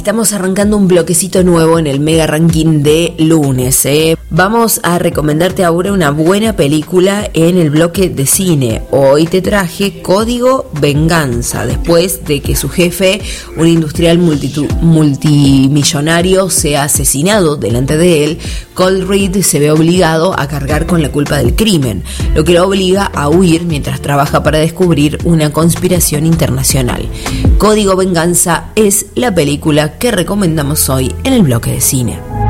estamos arrancando un bloquecito nuevo en el Mega Ranking de lunes. Vamos a recomendarte ahora una buena película en el bloque de cine. Hoy te traje Código Venganza, después de que su jefe, un industrial multimillonario, sea asesinado delante de él. Cold Reed se ve obligado a cargar con la culpa del crimen, lo que lo obliga a huir mientras trabaja para descubrir una conspiración internacional. Código Venganza es la película que recomendamos hoy en el bloque de cine.